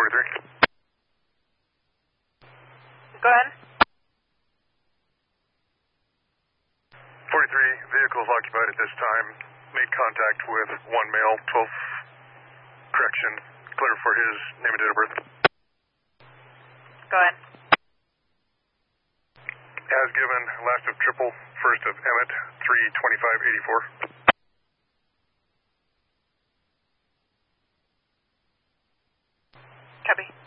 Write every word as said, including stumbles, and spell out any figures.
forty-three. Go ahead. forty-three, vehicles occupied at this time. Made contact with one male, twelve, correction, clear for his name and date of birth. Go ahead. As given, last of triple, first of Emmett, three twenty-five eighty-four. Copy.